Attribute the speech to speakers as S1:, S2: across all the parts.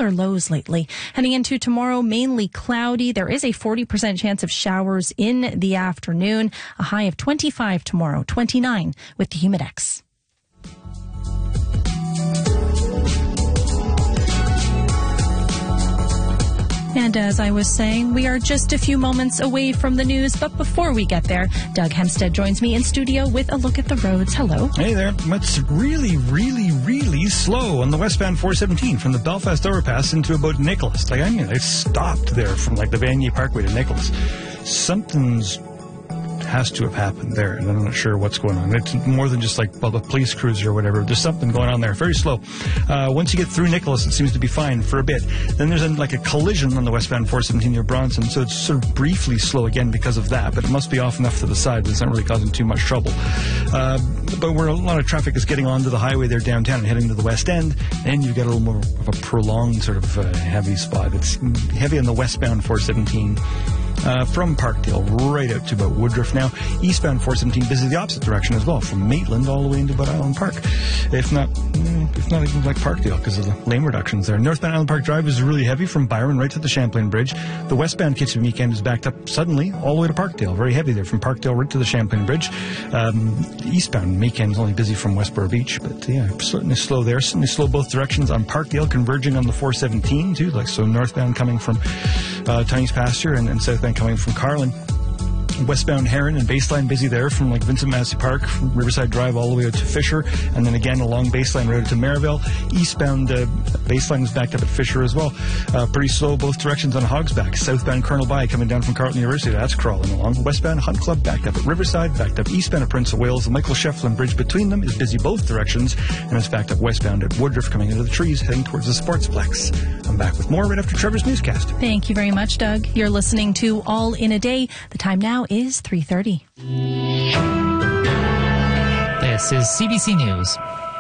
S1: cooler lows lately. Heading into tomorrow, mainly cloudy. There is a 40% chance of showers in the afternoon. A high of 25 tomorrow, 29 with the Humidex. And as I was saying, we are just a few moments away from the news. But before we get there, Doug Hempstead joins me in studio with a look at the roads. Hello.
S2: Hey there. It's really slow on the westbound 417 from the Belfast overpass into about Nicholas. It stopped there from the Vanier Parkway to Nicholas. Something's has to have happened there, and I'm not sure what's going on. It's more than just a police cruiser or whatever. There's something going on there. Very slow. Once you get through Nicholas, it seems to be fine for a bit. Then there's a collision on the westbound 417 near Bronson, so it's sort of briefly slow again because of that, but it must be off enough to the side that it's not really causing too much trouble. But where a lot of traffic is getting onto the highway there downtown and heading to the west end, then you get a little more of a prolonged sort of heavy spot. It's heavy on the westbound 417 from Parkdale right out to about Woodruff now. Eastbound 417 busy the opposite direction as well, from Maitland all the way into about Island Park. If not even Parkdale because of the lane reductions there. Northbound Island Park Drive is really heavy from Byron right to the Champlain Bridge. The westbound Kitchen Weekend is backed up suddenly all the way to Parkdale. Very heavy there from Parkdale right to the Champlain Bridge. Eastbound Weekend is only busy from Westboro Beach, but yeah, certainly slow there. Certainly slow both directions on Parkdale, converging on the 417 too, so northbound coming from Tiny's Pasture and southbound coming from Carlin. Westbound Heron and Baseline busy there from Vincent Massey Park, from Riverside Drive all the way out to Fisher, and then again along Baseline Road to Maryville. Eastbound Baseline is backed up at Fisher as well. Pretty slow both directions on Hogsback. Southbound Colonel By coming down from Carleton University, that's crawling along. Westbound Hunt Club backed up at Riverside, backed up eastbound at Prince of Wales. The Michael Shefflin Bridge between them is busy both directions, and it's backed up westbound at Woodruff coming into the trees, heading towards the Sportsplex. I'm back with more right after Trevor's newscast.
S1: Thank you very much, Doug. You're listening to All in a Day. The time now is 3:30.
S3: This is CBC News.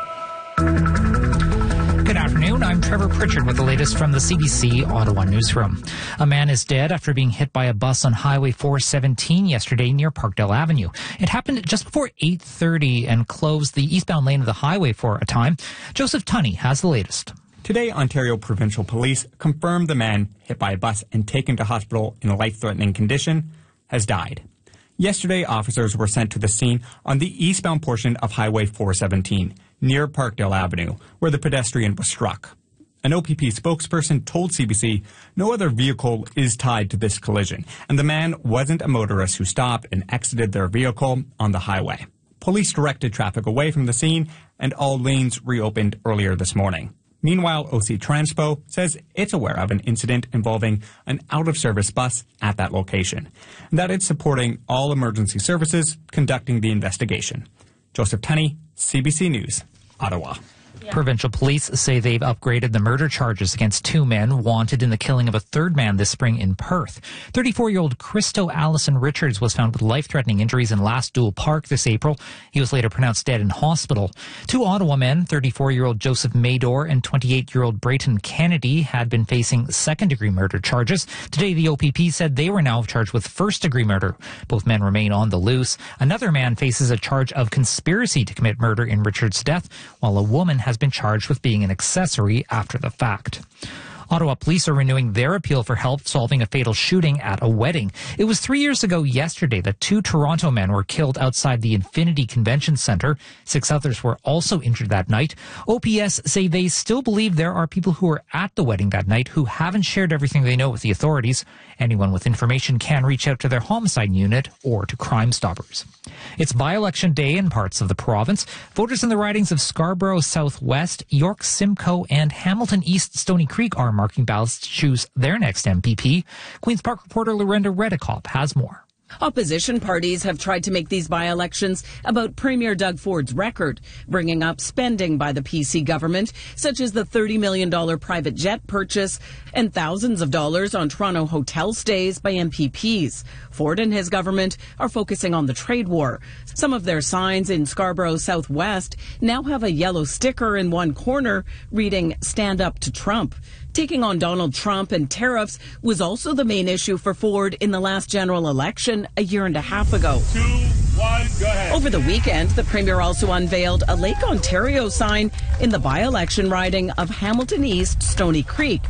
S3: Good afternoon, I'm Trevor Pritchard with the latest from the CBC Ottawa newsroom. A man is dead after being hit by a bus on Highway 417 yesterday near Parkdale Avenue. It happened just before 8:30 and closed the eastbound lane of the highway for a time. Joseph Tunney has the latest.
S4: Today, Ontario Provincial Police confirmed the man hit by a bus and taken to hospital in a life-threatening condition has died. Yesterday, officers were sent to the scene on the eastbound portion of Highway 417, near Parkdale Avenue, where the pedestrian was struck. An OPP spokesperson told CBC no other vehicle is tied to this collision, and the man wasn't a motorist who stopped and exited their vehicle on the highway. Police directed traffic away from the scene, and all lanes reopened earlier this morning. Meanwhile, OC Transpo says it's aware of an incident involving an out-of-service bus at that location, and that it's supporting all emergency services conducting the investigation. Joseph Tunney, CBC News, Ottawa.
S3: Provincial police say they've upgraded the murder charges against two men wanted in the killing of a third man this spring in Perth. 34-year-old Christo Allison Richards was found with life-threatening injuries in Last Dual Park this April. He was later pronounced dead in hospital. Two Ottawa men, 34-year-old Joseph Mador and 28-year-old Brayton Kennedy, had been facing second-degree murder charges. Today, the OPP said they were now charged with first-degree murder. Both men remain on the loose. Another man faces a charge of conspiracy to commit murder in Richards' death, while a woman has been charged with being an accessory after the fact. Ottawa police are renewing their appeal for help solving a fatal shooting at a wedding. It was 3 years ago yesterday that two Toronto men were killed outside the Infinity Convention Centre. 6 others were also injured that night. OPS say they still believe there are people who were at the wedding that night who haven't shared everything they know with the authorities. Anyone with information can reach out to their homicide unit or to Crime Stoppers. It's by-election day in parts of the province. Voters in the ridings of Scarborough Southwest, York Simcoe, and Hamilton East Stony Creek are marking ballots to choose their next MPP. Queen's Park reporter Lorenda Redekop has more.
S5: Opposition parties have tried to make these by-elections about Premier Doug Ford's record, bringing up spending by the PC government, such as the $30 million private jet purchase and thousands of dollars on Toronto hotel stays by MPPs. Ford and his government are focusing on the trade war. Some of their signs in Scarborough Southwest now have a yellow sticker in one corner reading "Stand Up to Trump." Taking on Donald Trump and tariffs was also the main issue for Ford in the last general election a year and a half ago.
S6: 2, 1, go ahead.
S5: Over the weekend, the Premier also unveiled a Lake Ontario sign in the by-election riding of Hamilton East Stony Creek.